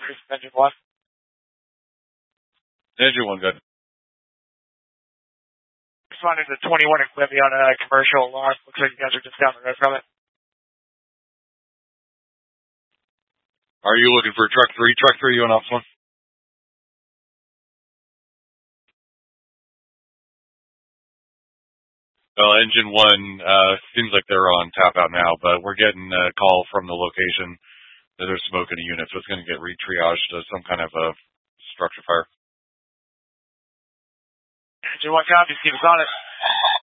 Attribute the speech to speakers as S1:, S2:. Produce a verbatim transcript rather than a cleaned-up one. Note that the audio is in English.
S1: Here's engine one.
S2: Engine one, good.
S1: Responding to twenty-one and Quimby on a commercial loss. Looks like you guys are just down the road from it.
S2: Are you looking for truck three? Truck three, you on ops one? Well, engine one, uh, seems like they're on tap out now, but we're getting a call from the location that there's smoke in a unit, so it's going to get re-triaged to some kind of a structure fire.
S1: Engine one copy, keep us on it.